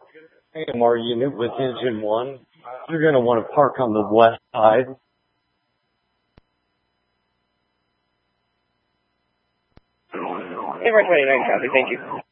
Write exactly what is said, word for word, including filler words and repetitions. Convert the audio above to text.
A M R unit with engine one. You're going to want to park on the west side. Air twenty-nine copy, thank you.